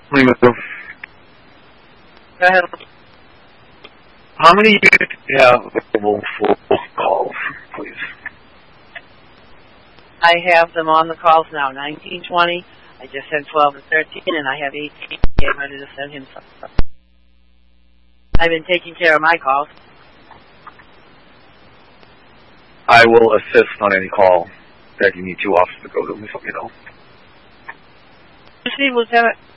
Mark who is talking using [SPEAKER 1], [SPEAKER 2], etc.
[SPEAKER 1] Go
[SPEAKER 2] ahead.
[SPEAKER 1] How many units do you have available for calls, please?
[SPEAKER 2] I have them on the calls now, 1920. I just sent 12 and 13, and I have 18. I'm ready to send him some. I've been taking care of my calls.
[SPEAKER 1] I will assist on any call that you need 2 officers to go to. Let me know.
[SPEAKER 2] Proceed, Lieutenant.